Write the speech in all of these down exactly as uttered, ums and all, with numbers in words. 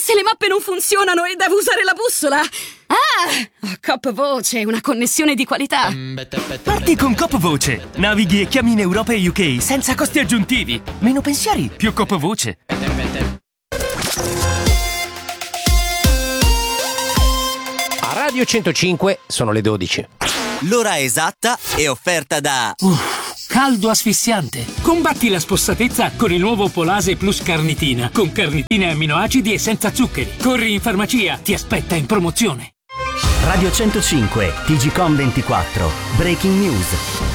se le mappe non funzionano e devo usare la bussola? Ah! Oh, Coop Voce, una connessione di qualità. Parti con Coop Voce. Navighi e chiami in Europa e U K senza costi aggiuntivi. Meno pensieri, più Coop Voce. A Radio centocinque sono le dodici. L'ora esatta è offerta da... Uff, caldo asfissiante. Combatti la spossatezza con il nuovo Polase Plus Carnitina, con carnitine amminoacidi e senza zuccheri. Corri in farmacia, ti aspetta in promozione. Radio centocinque, T G Com ventiquattro, Breaking News.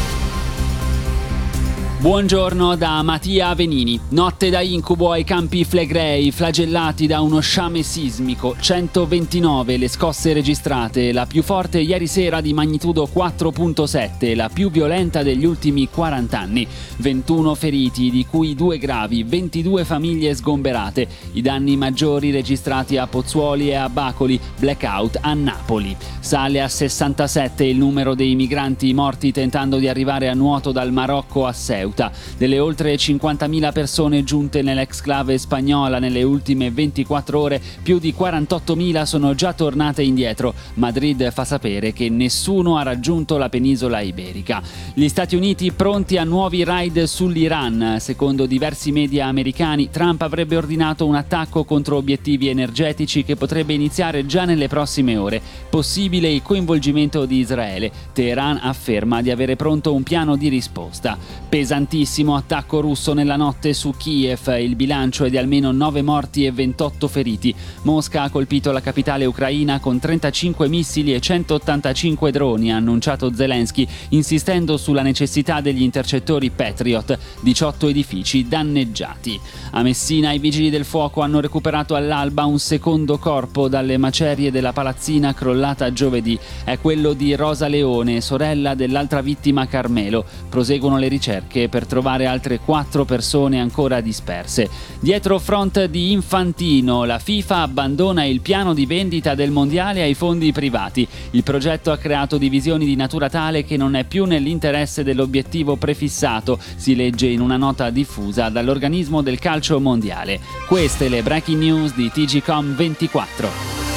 Buongiorno da Mattia Venini. Notte da incubo ai Campi Flegrei, flagellati da uno sciame sismico. centoventinove le scosse registrate, la più forte ieri sera di magnitudo quattro virgola sette, la più violenta degli ultimi quaranta anni. ventuno feriti, di cui due gravi, ventidue famiglie sgomberate. I danni maggiori registrati a Pozzuoli e a Bacoli, blackout a Napoli. Sale a sessantasette il numero dei migranti morti tentando di arrivare a nuoto dal Marocco a Ceuta. Delle oltre cinquantamila persone giunte nell'exclave spagnola nelle ultime ventiquattro ore, più di quarantottomila sono già tornate indietro. Madrid fa sapere che nessuno ha raggiunto la penisola iberica. Gli Stati Uniti pronti a nuovi raid sull'Iran. Secondo diversi media americani, Trump avrebbe ordinato un attacco contro obiettivi energetici che potrebbe iniziare già nelle prossime ore. Possibile il coinvolgimento di Israele. Teheran afferma di avere pronto un piano di risposta. Pesantissimo attacco russo nella notte su Kiev, il bilancio è di almeno nove morti e ventotto feriti. Mosca ha colpito la capitale ucraina con trentacinque missili e centottantacinque droni, ha annunciato Zelensky, insistendo sulla necessità degli intercettori Patriot. diciotto edifici danneggiati. A Messina i vigili del fuoco hanno recuperato all'alba un secondo corpo dalle macerie della palazzina crollata giovedì. È quello di Rosa Leone, sorella dell'altra vittima Carmelo. Proseguono le ricerche per trovare altre quattro persone ancora disperse. Dietro front di Infantino, la FIFA abbandona il piano di vendita del mondiale ai fondi privati. Il progetto ha creato divisioni di natura tale che non è più nell'interesse dell'obiettivo prefissato, si legge in una nota diffusa dall'organismo del calcio mondiale. Queste le breaking news di T G Com ventiquattro.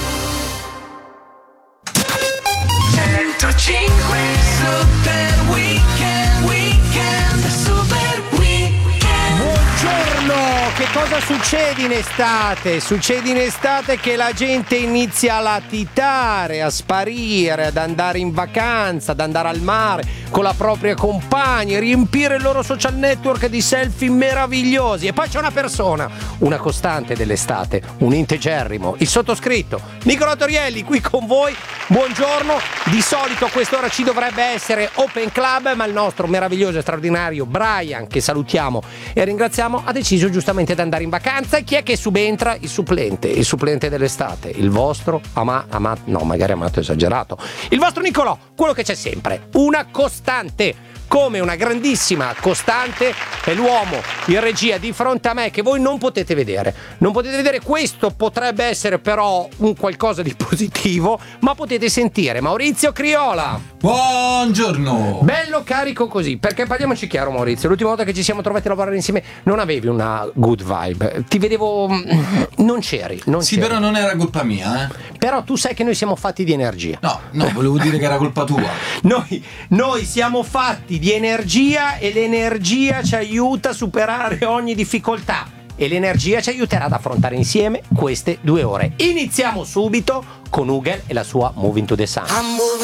centocinque Super Weekend, Weekend, Super Weekend. Buongiorno, che cosa succede in estate? Succede in estate che la gente inizia a latitare, a sparire, ad andare in vacanza, ad andare al mare con la propria compagna, riempire il loro social network di selfie meravigliosi. E poi c'è una persona, una costante dell'estate, un integerrimo, il sottoscritto, Nicola Torielli, qui con voi. Buongiorno. Di solito a quest'ora ci dovrebbe essere Open Club, ma il nostro meraviglioso e straordinario Brian, che salutiamo e ringraziamo, ha deciso giustamente di andare in vacanza. E chi è che subentra? Il supplente, il supplente dell'estate, il vostro ama, ama, no, magari amato esagerato, il vostro Nicolò, quello che c'è sempre, una costante. Come una grandissima costante è l'uomo in regia di fronte a me che voi non potete vedere. Non potete vedere, questo potrebbe essere però un qualcosa di positivo, ma potete sentire Maurizio Criolla. Buongiorno. Bello carico così, perché parliamoci chiaro Maurizio, l'ultima volta che ci siamo trovati a lavorare insieme non avevi una good vibe, ti vedevo, non c'eri, non Sì, c'eri. però non era colpa mia, eh. Però tu sai che noi siamo fatti di energia. No, no, volevo dire che era colpa tua. Noi, noi siamo fatti di energia e l'energia ci aiuta a superare ogni difficoltà e l'energia ci aiuterà ad affrontare insieme queste due ore. Iniziamo subito con Ugel e la sua Moving to the Sun.